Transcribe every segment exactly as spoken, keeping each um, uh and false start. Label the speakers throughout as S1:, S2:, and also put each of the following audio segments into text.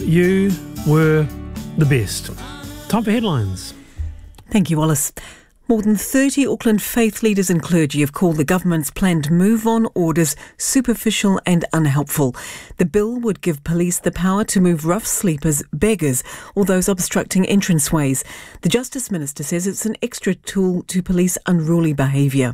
S1: You were the best. Time for headlines.
S2: Thank you, Wallace. More than thirty Auckland faith leaders and clergy have called the government's planned move-on orders superficial and unhelpful. The bill would give police the power to move rough sleepers, beggars, or those obstructing entranceways. The Justice Minister says it's an extra tool to police unruly behaviour.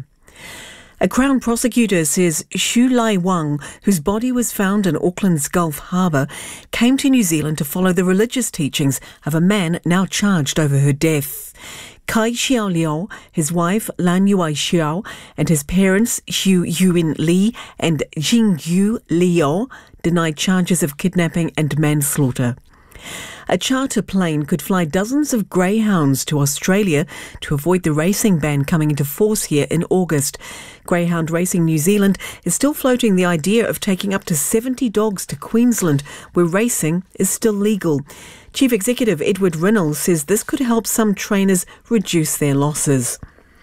S2: A Crown prosecutor says Shu Lai Wang, whose body was found in Auckland's Gulf Harbour, came to New Zealand to follow the religious teachings of a man now charged over her death. Kai Xiao Liao, his wife Lan Yuai Xiao, and his parents Hu Yuin Li and Jing Yu Liao denied charges of kidnapping and manslaughter. A charter plane could fly dozens of greyhounds to Australia to avoid the racing ban coming into force here in August. Greyhound Racing New Zealand is still floating the idea of taking up to seventy dogs to Queensland, where racing is still legal. Chief Executive Edward Rinnell says this could help some trainers reduce their losses.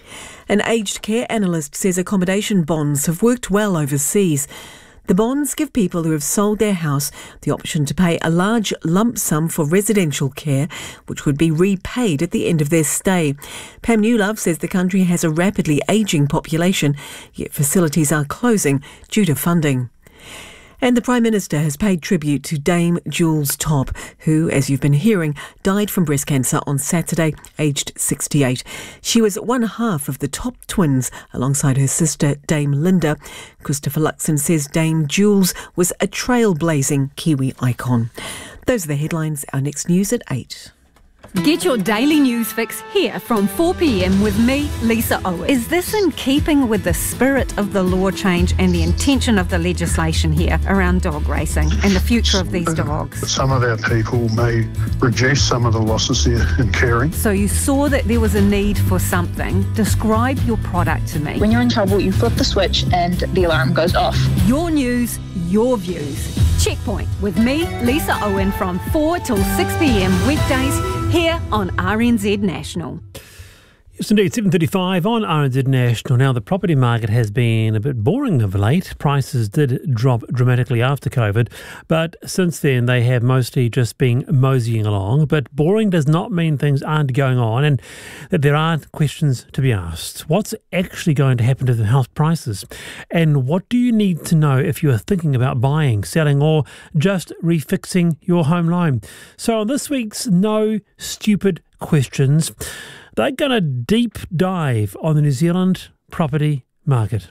S2: An aged care analyst says accommodation bonds have worked well overseas. The bonds give people who have sold their house the option to pay a large lump sum for residential care, which would be repaid at the end of their stay. Pam Newlove says the country has a rapidly ageing population, yet facilities are closing due to funding. And the Prime Minister has paid tribute to Dame Jules Topp, who, as you've been hearing, died from breast cancer on Saturday, aged sixty-eight. She was one half of the Topp twins, alongside her sister Dame Linda. Christopher Luxon says Dame Jules was a trailblazing Kiwi icon. Those are the headlines. Our next news at eight.
S3: Get your daily news fix here from four p.m. with me, Lisa Owen. Is this in keeping with the spirit of the law change and the intention of the legislation here around dog racing and the future of these dogs?
S4: Some of our people may reduce some of the losses they're incurring.
S3: So you saw that there was a need for something. Describe your product to me.
S5: When you're in trouble, you flip the switch and the alarm goes off.
S3: Your news, your views. Checkpoint with me, Lisa Owen, from four till six p.m. weekdays here on R N Z National.
S1: Yes, indeed, seven thirty-five on R N Z National. Now, the property market has been a bit boring of late. Prices did drop dramatically after COVID, but since then they have mostly just been moseying along. But boring does not mean things aren't going on and that there aren't questions to be asked. What's actually going to happen to the house prices? And what do you need to know if you are thinking about buying, selling, or just refixing your home loan? So on this week's No Stupid Questions, they're going to deep dive on the New Zealand property market.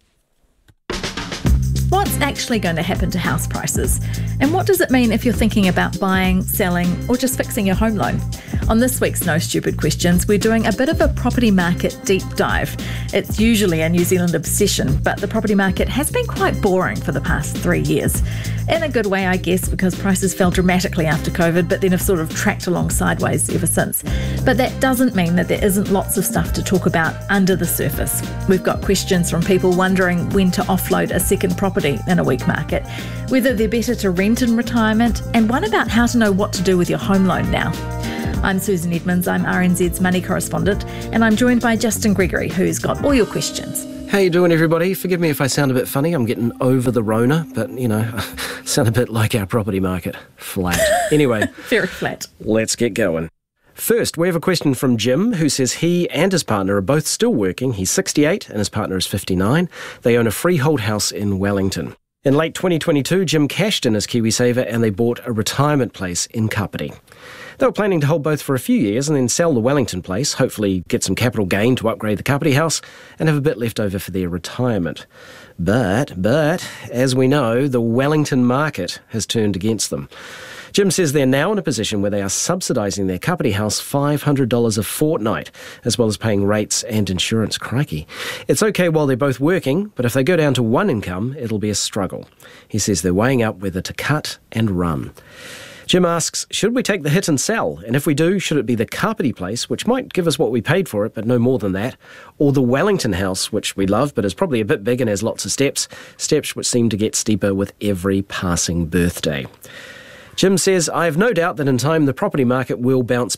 S6: What's actually going to happen to house prices? And what does it mean if you're thinking about buying, selling, or just fixing your home loan? On this week's No Stupid Questions, we're doing a bit of a property market deep dive. It's usually a New Zealand obsession, but the property market has been quite boring for the past three years. In a good way, I guess, because prices fell dramatically after COVID, but then have sort of tracked along sideways ever since. But that doesn't mean that there isn't lots of stuff to talk about under the surface. We've got questions from people wondering when to offload a second property in a weak market, whether they're better to rent in retirement, and one about how to know what to do with your home loan now. I'm Susan Edmonds, I'm R N Z's money correspondent, and I'm joined by Justin Gregory, who's got all your questions.
S7: How you doing, everybody? Forgive me if I sound a bit funny. I'm getting over the Rona, but, you know, sound a bit like our property market. Flat. Anyway.
S6: Very flat.
S7: Let's get going. First, we have a question from Jim, who says he and his partner are both still working. He's sixty-eight and his partner is fifty-nine. They own a freehold house in Wellington. In late twenty twenty-two, Jim cashed in his KiwiSaver and they bought a retirement place in Kapiti. They were planning to hold both for a few years and then sell the Wellington place, hopefully get some capital gain to upgrade the Kapiti house and have a bit left over for their retirement. But, but, as we know, the Wellington market has turned against them. Jim says they're now in a position where they are subsidising their Kapiti house five hundred dollars a fortnight, as well as paying rates and insurance. Crikey. It's okay while they're both working, but if they go down to one income, it'll be a struggle. He says they're weighing up whether to cut and run. Jim asks, should we take the hit and sell? And if we do, should it be the Kapiti place, which might give us what we paid for it, but no more than that, or the Wellington house, which we love, but is probably a bit big and has lots of steps, steps which seem to get steeper with every passing birthday. Jim says, I have no doubt that in time the property market will bounce back,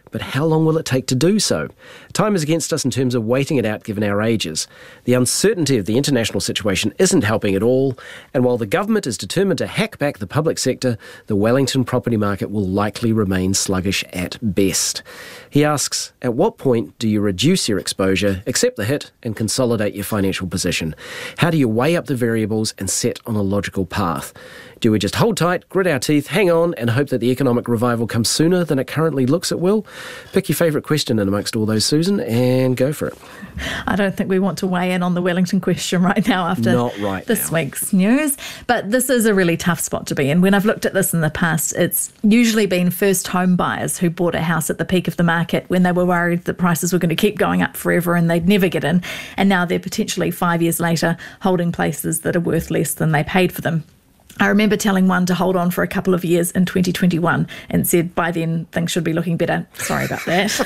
S7: but how long will it take to do so? Time is against us in terms of waiting it out given our ages. The uncertainty of the international situation isn't helping at all, and while the government is determined to hack back the public sector, the Wellington property market will likely remain sluggish at best. He asks, at what point do you reduce your exposure, accept the hit, and consolidate your financial position? How do you weigh up the variables and set on a logical path? Do we just hold tight, grit our teeth, hang on, and hope that the economic revival comes sooner than it currently looks it will? Pick your favourite question in amongst all those, Susan, and go for it.
S6: I don't think we want to weigh in on the Wellington question right now after
S7: Not right
S6: this
S7: now.
S6: week's news. But this is a really tough spot to be in. When I've looked at this in the past, it's usually been first home buyers who bought a house at the peak of the market when they were worried that prices were going to keep going up forever and they'd never get in. And now they're potentially five years later holding places that are worth less than they paid for them. I remember telling one to hold on for a couple of years in twenty twenty-one and said by then things should be looking better. Sorry about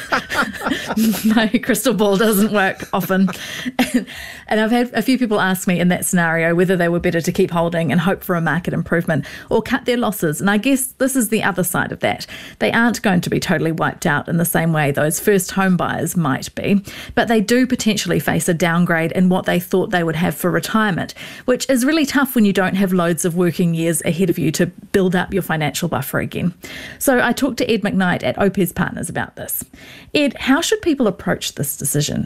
S6: that. My crystal ball doesn't work often. And I've had a few people ask me in that scenario whether they were better to keep holding and hope for a market improvement or cut their losses. And I guess this is the other side of that. They aren't going to be totally wiped out in the same way those first home buyers might be, but they do potentially face a downgrade in what they thought they would have for retirement, which is really tough when you don't have loads of working years ahead of you to build up your financial buffer again. So I talked to Ed McKnight at Opes Partners about this. Ed, how should people approach this decision?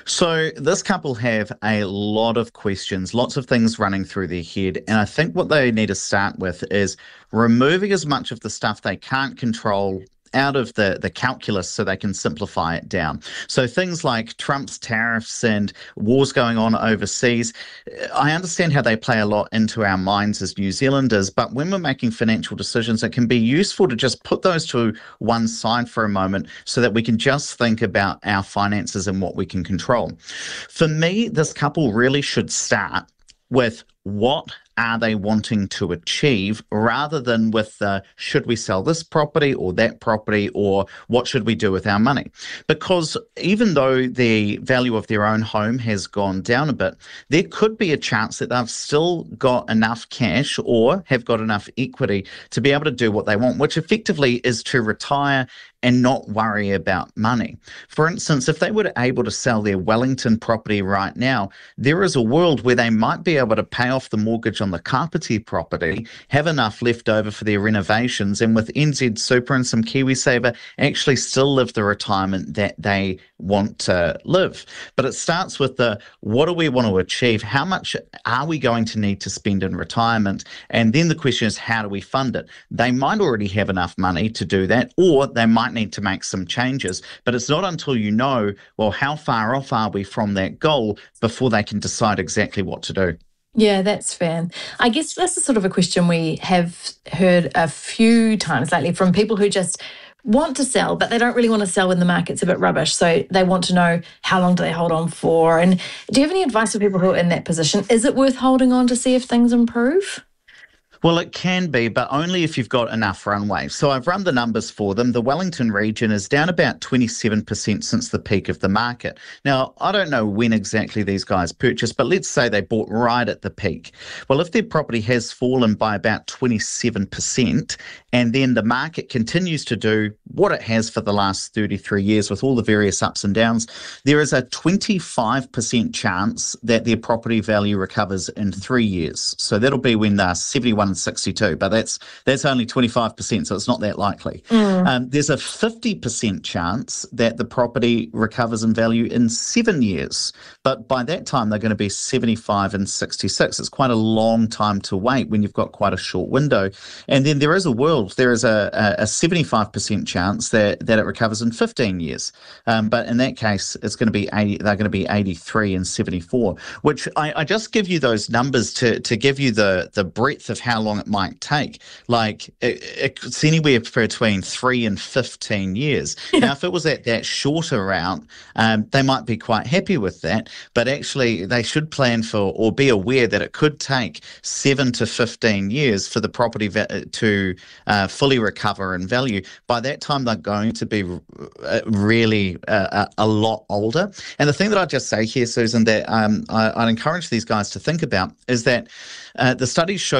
S8: So this couple have a lot of questions, lots of things running through their head. And I think what they need to start with is removing as much of the stuff they can't control out of the, the calculus so they can simplify it down. So things like Trump's tariffs and wars going on overseas, I understand how they play a lot into our minds as New Zealanders, but when we're making financial decisions, it can be useful to just put those to one side for a moment so that we can just think about our finances and what we can control. For me, this couple really should start with what are they wanting to achieve rather than with the should we sell this property or that property or what should we do with our money? Because even though the value of their own home has gone down a bit, there could be a chance that they've still got enough cash or have got enough equity to be able to do what they want, which effectively is to retire and not worry about money. For instance, if they were able to sell their Wellington property right now, there is a world where they might be able to pay off the mortgage on the Kapiti property, have enough left over for their renovations, and with N Z Super and some KiwiSaver, actually still live the retirement that they want to live. But it starts with the what do we want to achieve? How much are we going to need to spend in retirement? And then the question is, how do we fund it? They might already have enough money to do that, or they might need to make some changes. But it's not until you know, well, how far off are we from that goal before they can decide exactly what to do.
S9: Yeah, that's fair. I guess this is sort of a question we have heard a few times lately from people who just want to sell, but they don't really want to sell when the market's a bit rubbish. So they want to know how long do they hold on for? And do you have any advice for people who are in that position? Is it worth holding on to see if things improve?
S8: Well, it can be, but only if you've got enough runway. So I've run the numbers for them. The Wellington region is down about twenty-seven percent since the peak of the market. Now, I don't know when exactly these guys purchased, but let's say they bought right at the peak. Well, if their property has fallen by about twenty-seven percent, and then the market continues to do what it has for the last thirty-three years with all the various ups and downs, there is a twenty-five percent chance that their property value recovers in three years. So that'll be when they're seventy-one and sixty-two, but that's that's only twenty-five percent, so it's not that likely. Mm. Um, there's a fifty percent chance that the property recovers in value in seven years, but by that time they're going to be seventy-five and sixty-six. It's quite a long time to wait when you've got quite a short window. And then there is a world, there is a, a seventy-five percent chance that, that it recovers in fifteen years. Um, but in that case, it's going to be eighty, they're going to be eighty-three and seventy-four, which I, I just give you those numbers to, to give you the, the breadth of how long it might take. Like it, it's anywhere between three and fifteen years. Now, if it was at that shorter route, um, they might be quite happy with that, but actually they should plan for or be aware that it could take seven to fifteen years for the property va- to uh, fully recover in value. By that time, they're going to be uh, really uh, a lot older. And the thing that I'd just say here, Susan, that um, I, I'd encourage these guys to think about is that uh, the studies show that over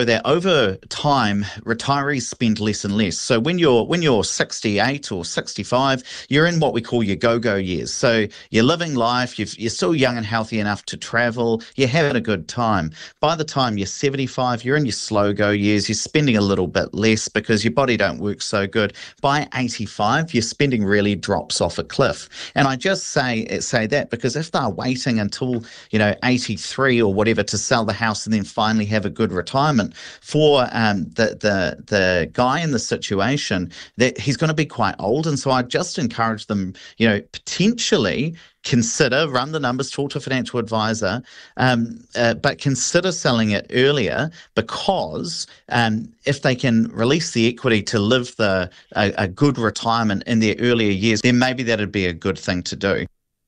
S8: over time, retirees spend less and less. So when you're when you're sixty-eight or sixty-five, you're in what we call your go-go years. So you're living life, you've, you're still young and healthy enough to travel, you're having a good time. By the time you're seventy-five, you're in your slow-go years, you're spending a little bit less because your body don't work so good. By eighty-five, your spending really drops off a cliff. And I just say say that because if they're waiting until, you know, eighty-three or whatever to sell the house and then finally have a good retirement, for um, the, the, the guy in the situation, that he's going to be quite old. And so I just encourage them, you know, potentially consider, run the numbers, talk to a financial advisor, um, uh, but consider selling it earlier because um, if they can release the equity to live the a, a good retirement in their earlier years, then maybe that'd be a good thing to do.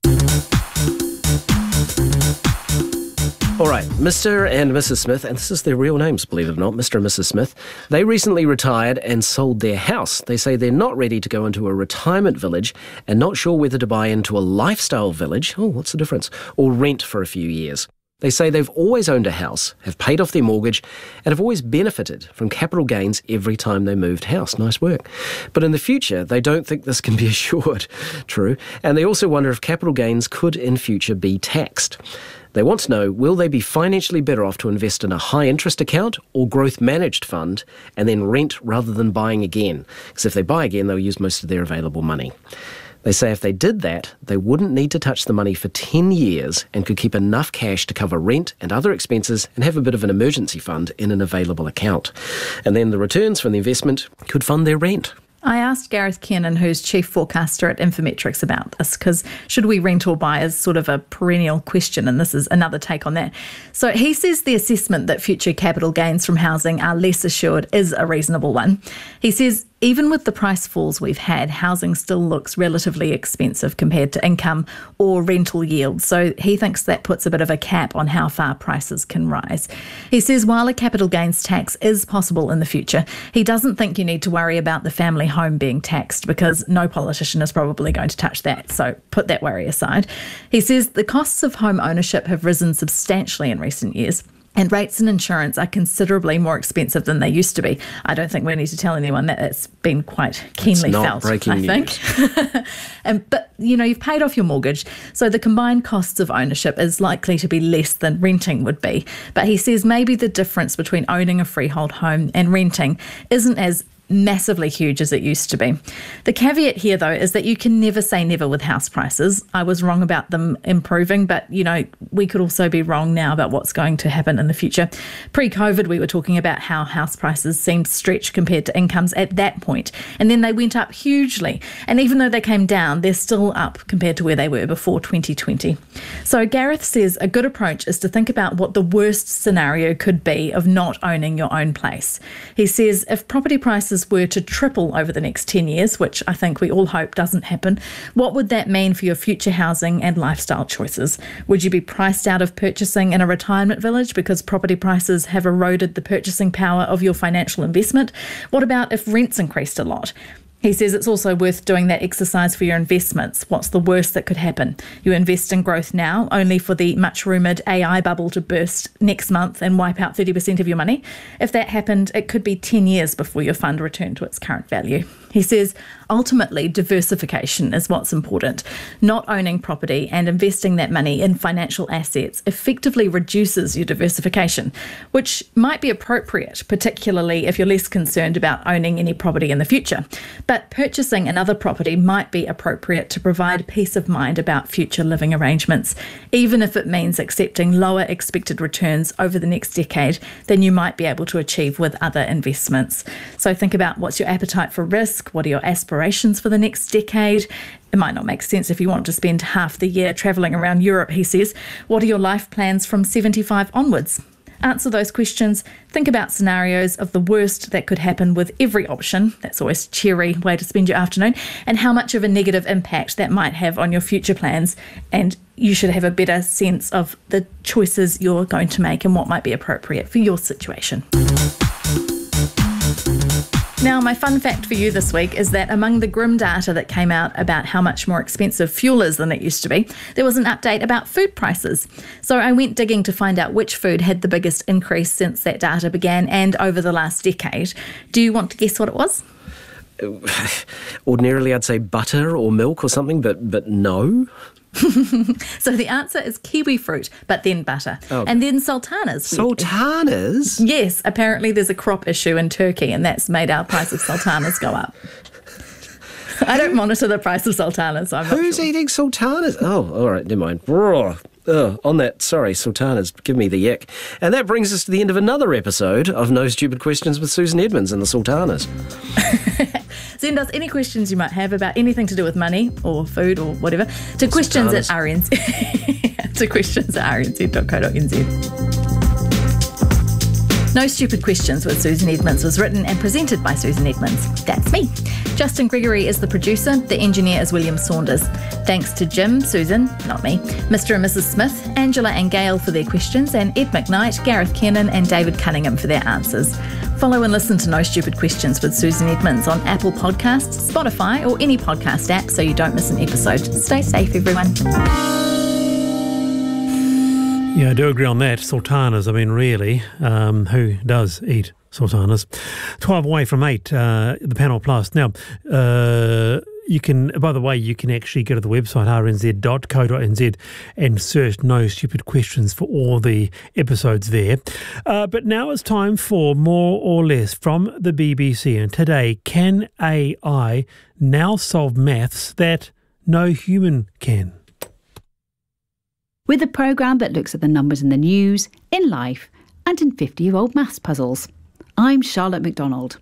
S7: All right, Mister and Missus Smith, and this is their real names, believe it or not, Mister and Missus Smith, they recently retired and sold their house. They say they're not ready to go into a retirement village and not sure whether to buy into a lifestyle village, oh, what's the difference, or rent for a few years. They say they've always owned a house, have paid off their mortgage, and have always benefited from capital gains every time they moved house. Nice work. But in the future, they don't think this can be assured. True. And they also wonder if capital gains could in future be taxed. They want to know, will they be financially better off to invest in a high-interest account or growth-managed fund and then rent rather than buying again? Because if they buy again, they'll use most of their available money. They say if they did that, they wouldn't need to touch the money for ten years and could keep enough cash to cover rent and other expenses and have a bit of an emergency fund in an available account. And then the returns from the investment could fund their rent.
S6: I asked Gareth Kiernan, who's chief forecaster at Infometrics, about this, because should we rent or buy is sort of a perennial question, and this is another take on that. So he says the assessment that future capital gains from housing are less assured is a reasonable one. He says even with the price falls we've had, housing still looks relatively expensive compared to income or rental yields. So he thinks that puts a bit of a cap on how far prices can rise. He says while a capital gains tax is possible in the future, he doesn't think you need to worry about the family home being taxed because no politician is probably going to touch that. So put that worry aside. He says the costs of home ownership have risen substantially in recent years. And rates and insurance are considerably more expensive than they used to be. I don't think we need to tell anyone that. It's been quite keenly
S7: it's not
S6: felt,
S7: breaking
S6: I think.
S7: News.
S6: and, but, you know, you've paid off your mortgage, so the combined costs of ownership is likely to be less than renting would be. But he says maybe the difference between owning a freehold home and renting isn't as massively huge as it used to be. The caveat here, though, is that you can never say never with house prices. I was wrong about them improving, but, you know, we could also be wrong now about what's going to happen in the future. Pre-COVID, we were talking about how house prices seemed stretched compared to incomes at that point, and then they went up hugely. And even though they came down, they're still up compared to where they were before twenty twenty. So Gareth says a good approach is to think about what the worst scenario could be of not owning your own place. He says if property prices were to triple over the next ten years, which I think we all hope doesn't happen, what would that mean for your future housing and lifestyle choices? Would you be priced out of purchasing in a retirement village because property prices have eroded the purchasing power of your financial investment? What about if rents increased a lot? He says it's also worth doing that exercise for your investments. What's the worst that could happen? You invest in growth now, only for the much-rumoured A I bubble to burst next month and wipe out thirty percent of your money. If that happened, it could be ten years before your fund returned to its current value. He says, ultimately, diversification is what's important. Not owning property and investing that money in financial assets effectively reduces your diversification, which might be appropriate, particularly if you're less concerned about owning any property in the future. But purchasing another property might be appropriate to provide peace of mind about future living arrangements, even if it means accepting lower expected returns over the next decade than you might be able to achieve with other investments. So think about what's your appetite for risk, what are your aspirations for the next decade. It might not make sense if you want to spend half the year travelling around Europe, he says. What are your life plans from seventy-five onwards? Answer those questions. Think about scenarios of the worst that could happen with every option. That's always a cheery way to spend your afternoon. And how much of a negative impact that might have on your future plans. And you should have a better sense of the choices you're going to make and what might be appropriate for your situation. Now, my fun fact for you this week is that among the grim data that came out about how much more expensive fuel is than it used to be, there was an update about food prices. So I went digging to find out which food had the biggest increase since that data began and over the last decade. Do you want to guess what it was?
S7: Ordinarily, I'd say butter or milk or something, but but no.
S6: So the answer is kiwi fruit, but then butter. Oh. And then sultanas.
S7: Sultanas?
S6: Yes, apparently there's a crop issue in Turkey and that's made our price of sultanas go up. I don't monitor the price of sultanas, so I'm not
S7: Who's
S6: sure.
S7: eating sultanas? Oh, all right, never mind. Oh, on that, sorry, sultanas, give me the yick. And that brings us to the end of another episode of No Stupid Questions with Susan Edmonds and the sultanas.
S6: Send us any questions you might have about anything to do with money or food or whatever to questions
S7: sultanas.
S6: at R N Z to questions at r n z dot co dot n z. No Stupid Questions with Susan Edmonds was written and presented by Susan Edmonds. That's me. Justin Gregory is the producer. The engineer is William Saunders. Thanks to Jim, Susan, not me, Mister and Missus Smith, Angela and Gail for their questions, and Ed McKnight, Gareth Kennan and David Cunningham for their answers. Follow and listen to No Stupid Questions with Susan Edmonds on Apple Podcasts, Spotify or any podcast app so you don't miss an episode. Stay safe, everyone.
S1: Yeah, I do agree on that. Sultanas, I mean, really, um, who does eat sultanas? twelve away from eight, uh, the Panel Plus. Now, uh, you can, by the way, you can actually go to the website r n z dot co dot n z and search No Stupid Questions for all the episodes there. Uh, but now it's time for More or Less from the B B C. And today, can A I now solve maths that no human can?
S10: With a programme that looks at the numbers in the news, in life, and in fifty-year-old maths puzzles. I'm Charlotte McDonald.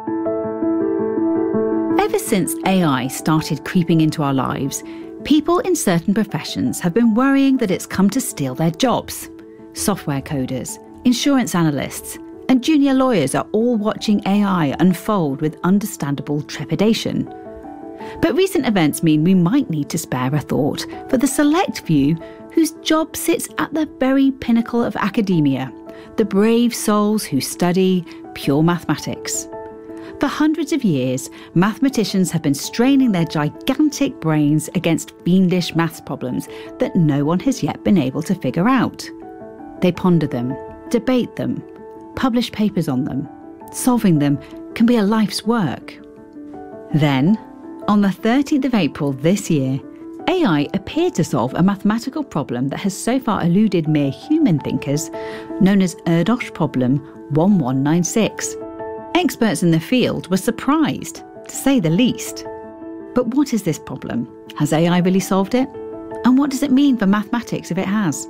S10: Ever since A I started creeping into our lives, people in certain professions have been worrying that it's come to steal their jobs. Software coders, insurance analysts, and junior lawyers are all watching A I unfold with understandable trepidation. But recent events mean we might need to spare a thought for the select few whose job sits at the very pinnacle of academia, the brave souls who study pure mathematics. For hundreds of years, mathematicians have been straining their gigantic brains against fiendish maths problems that no one has yet been able to figure out. They ponder them, debate them, publish papers on them. Solving them can be a life's work. Then, on the thirteenth of April this year, A I appeared to solve a mathematical problem that has so far eluded mere human thinkers, known as Erdos problem one one nine six. Experts in the field were surprised, to say the least. But what is this problem? Has A I really solved it? And what does it mean for mathematics if it has?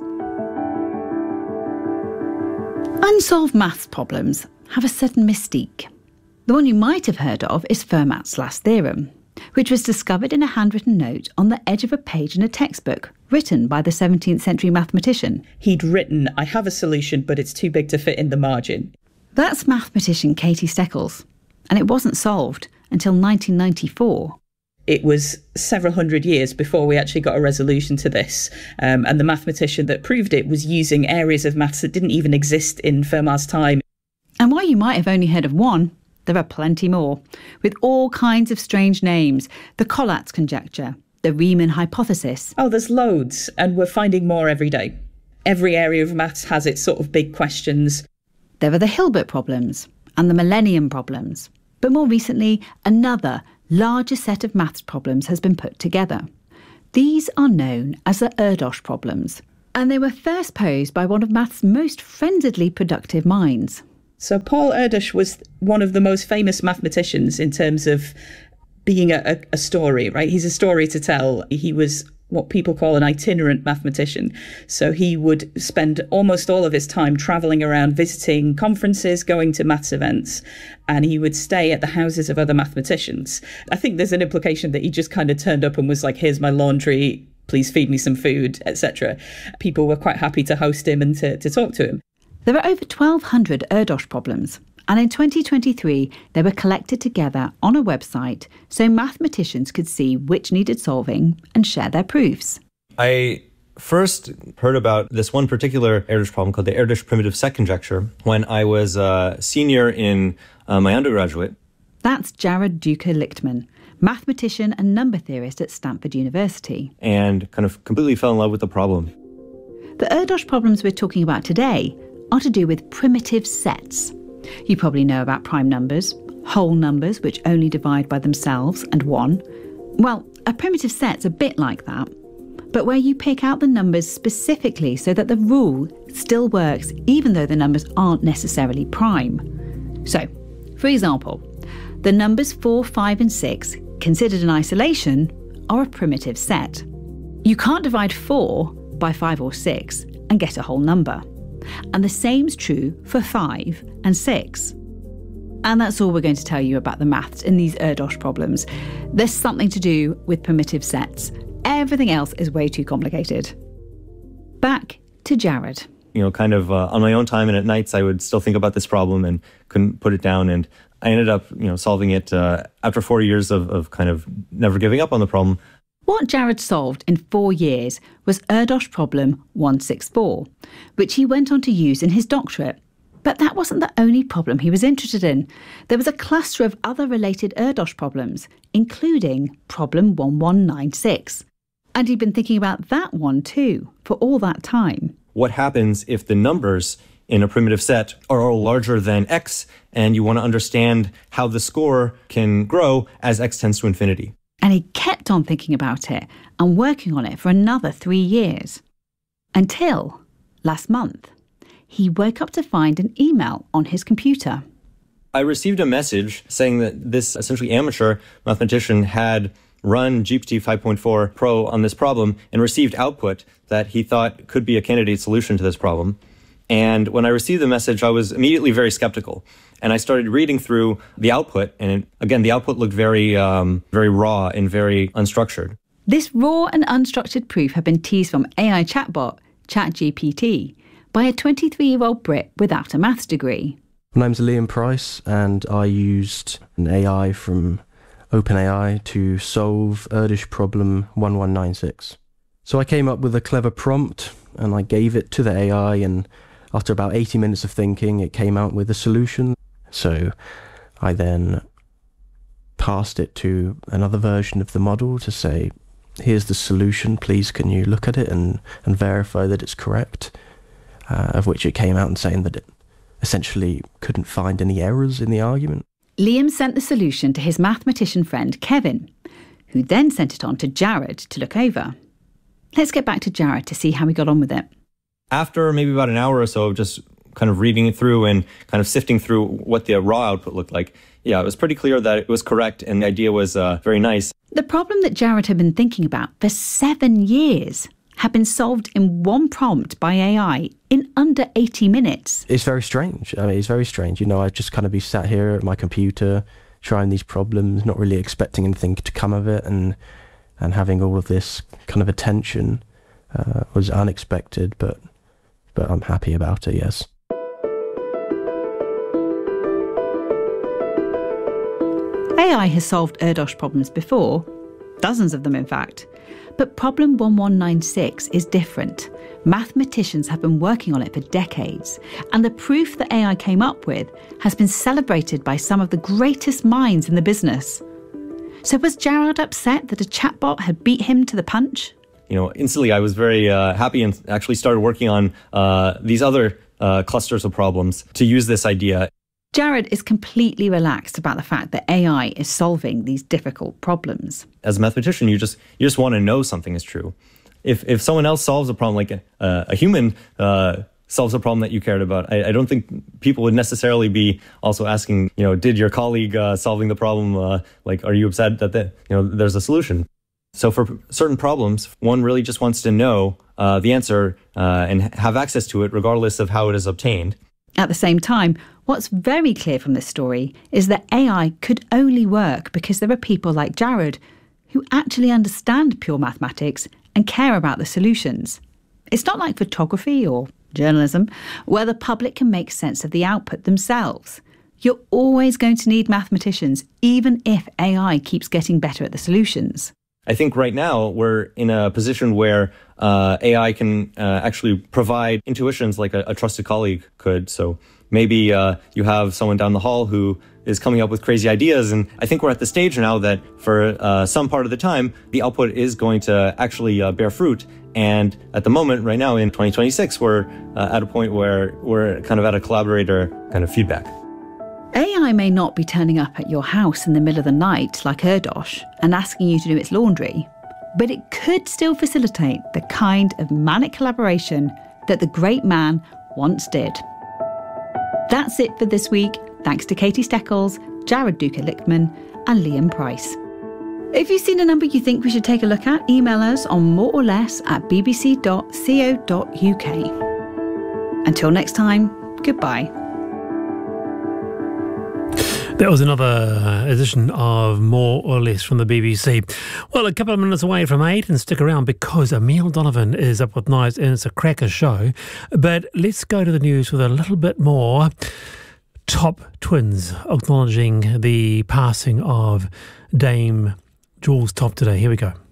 S10: Unsolved maths problems have a certain mystique. The one you might have heard of is Fermat's last theorem, which was discovered in a handwritten note on the edge of a page in a textbook written by the seventeenth century mathematician.
S11: He'd written, "I have a solution, but it's too big to fit in the margin."
S10: That's mathematician Katie Steckles, and it wasn't solved until nineteen ninety-four.
S11: It was several hundred years before we actually got a resolution to this, um, and the mathematician that proved it was using areas of maths that didn't even exist in Fermat's time.
S10: And while you might have only heard of one, there are plenty more, with all kinds of strange names. The Collatz conjecture, the Riemann hypothesis.
S11: Oh, there's loads, and we're finding more every day. Every area of maths has its sort of big questions.
S10: There are the Hilbert problems and the Millennium problems. But more recently, another, larger set of maths problems has been put together. These are known as the Erdos problems, and they were first posed by one of maths' most frenziedly productive minds.
S11: So Paul Erdős was one of the most famous mathematicians in terms of being a, a, a story, right? He's a story to tell. He was what people call an itinerant mathematician. So he would spend almost all of his time travelling around, visiting conferences, going to maths events, and he would stay at the houses of other mathematicians. I think there's an implication that he just kind of turned up and was like, here's my laundry, please feed me some food, et cetera. People were quite happy to host him and to, to talk to him.
S10: There are over twelve hundred Erdos problems, and in twenty twenty-three they were collected together on a website so mathematicians could see which needed solving and share their proofs.
S12: I first heard about this one particular Erdős problem called the Erdős primitive set conjecture when I was a senior in uh, my undergraduate.
S10: That's Jared Duker-Lichtman, mathematician and number theorist at Stanford University.
S12: And kind of completely fell in love with the problem.
S10: The Erdos problems we're talking about today are to do with primitive sets. You probably know about prime numbers, whole numbers which only divide by themselves, and one. Well, a primitive set's a bit like that, but where you pick out the numbers specifically so that the rule still works even though the numbers aren't necessarily prime. So, for example, the numbers four, five and six, considered in isolation, are a primitive set. You can't divide four by five or six and get a whole number. And the same's true for five and six. And that's all we're going to tell you about the maths in these Erdos problems. There's something to do with primitive sets. Everything else is way too complicated. Back to Jared.
S12: You know, kind of uh, on my own time and at nights, I would still think about this problem and couldn't put it down. And I ended up, you know, solving it uh, after four years of, of kind of never giving up on the problem.
S10: What Jared solved in four years was Erdos problem one sixty-four, which he went on to use in his doctorate. But that wasn't the only problem he was interested in. There was a cluster of other related Erdos problems, including problem one one nine six. And he'd been thinking about that one too, for all that time.
S12: What happens if the numbers in a primitive set are all larger than x, and you want to understand how the score can grow as x tends to infinity?
S10: And he kept on thinking about it and working on it for another three years. Until last month, he woke up to find an email on his computer.
S12: I received a message saying that this essentially amateur mathematician had run G P T five point four Pro on this problem and received output that he thought could be a candidate solution to this problem. And when I received the message, I was immediately very skeptical. And I started reading through the output. And it, again, the output looked very, um, very raw and very unstructured.
S10: This raw and unstructured proof had been teased from A I chatbot ChatGPT by a twenty-three-year-old Brit without a maths degree.
S13: My name's Liam Price, and I used an A I from OpenAI to solve Erdos problem one one nine six. So I came up with a clever prompt, and I gave it to the A I, and after about eighty minutes of thinking, it came out with a solution. So I then passed it to another version of the model to say, here's the solution, please can you look at it and, and verify that it's correct, uh, of which it came out and saying that it essentially couldn't find any errors in the argument.
S10: Liam sent the solution to his mathematician friend Kevin, who then sent it on to Jared to look over. Let's get back to Jared to see how he got on with it.
S12: After maybe about an hour or so of just kind of reading it through and kind of sifting through what the raw output looked like, yeah, it was pretty clear that it was correct and the idea was uh, very nice.
S10: The problem that Jared had been thinking about for seven years had been solved in one prompt by A I in under eighty minutes.
S13: It's very strange. I mean, it's very strange. You know, I'd just kind of be sat here at my computer trying these problems, not really expecting anything to come of it, and and having all of this kind of attention uh, was unexpected, but but I'm happy about it, yes.
S10: A I has solved Erdos problems before, dozens of them in fact. But problem one one nine six is different. Mathematicians have been working on it for decades, and the proof that A I came up with has been celebrated by some of the greatest minds in the business. So was Jared upset that a chatbot had beat him to the punch?
S12: You know, instantly I was very uh, happy and actually started working on uh, these other uh, clusters of problems to use this idea.
S10: Jared is completely relaxed about the fact that A I is solving these difficult problems.
S12: As a mathematician, you just you just want to know something is true. If if someone else solves a problem, like a, a human uh, solves a problem that you cared about, I, I don't think people would necessarily be also asking, you know, did your colleague uh, solving the problem, uh, like, are you upset that the, you know, there's a solution? So for certain problems, one really just wants to know uh, the answer uh, and have access to it regardless of how it is obtained.
S10: At the same time, what's very clear from this story is that A I could only work because there are people like Jared who actually understand pure mathematics and care about the solutions. It's not like photography or journalism, where the public can make sense of the output themselves. You're always going to need mathematicians, even if A I keeps getting better at the solutions.
S12: I think right now we're in a position where uh, A I can uh, actually provide intuitions like a, a trusted colleague could. So maybe uh, you have someone down the hall who is coming up with crazy ideas. And I think we're at the stage now that for uh, some part of the time, the output is going to actually uh, bear fruit. And at the moment, right now in twenty twenty-six, we're uh, at a point where we're kind of at a collaborator kind of feedback.
S10: A I may not be turning up at your house in the middle of the night like Erdos and asking you to do its laundry, but it could still facilitate the kind of manic collaboration that the great man once did. That's it for this week, thanks to Katie Steckles, Jared Duca-Lickman and Liam Price. If you've seen a number you think we should take a look at, email us on more or less at b b c dot co dot u k. Until next time, goodbye.
S1: That was another edition of More or Less from the B B C. Well, a couple of minutes away from eight, and stick around because Emile Donovan is up with Knives and it's a cracker show. But let's go to the news with a little bit more. Top Twins acknowledging the passing of Dame Jules Top today. Here we go.